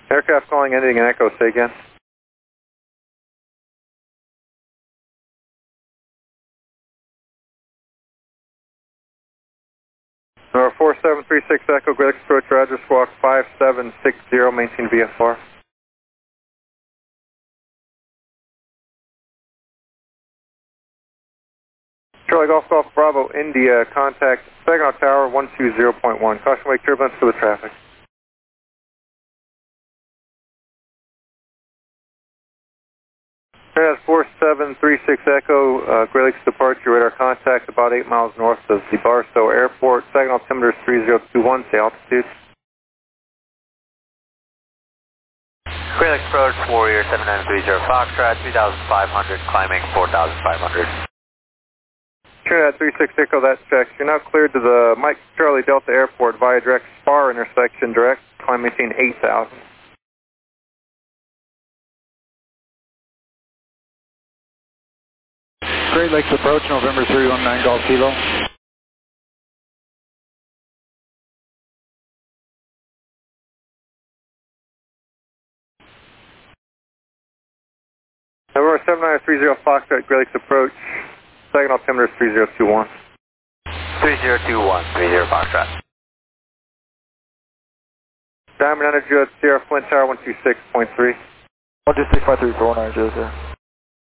Aircraft calling ending in Echo, say again. Number 4736 Echo, Great Lakes approach, Roger, squawk 5760, maintain VFR. Charlie Golf Golf Bravo India, contact Saginaw Tower 120.1. Caution wake turbulence for the traffic. That's 4736 Echo, Great Lakes departure, radar contact about 8 miles north of the Barstow Airport. Saginaw altimeter is 3021, say altitude. Great Lakes approach, Warrior 7930 Foxtrot, 3500, climbing 4500. Trinidad 36 Echo, that checks. You're now cleared to the Mike Charlie Delta Airport via direct Spar intersection, direct, climb maintain 8000. Great Lakes approach, November 319 Golf Kilo. November 7930 Foxtrot, Great Lakes approach, Saginaw altimeter is 3021. 3021, 30 Foxtrot. Diamond Energy at Sierra Flint Tower 126.3. 12653 4900.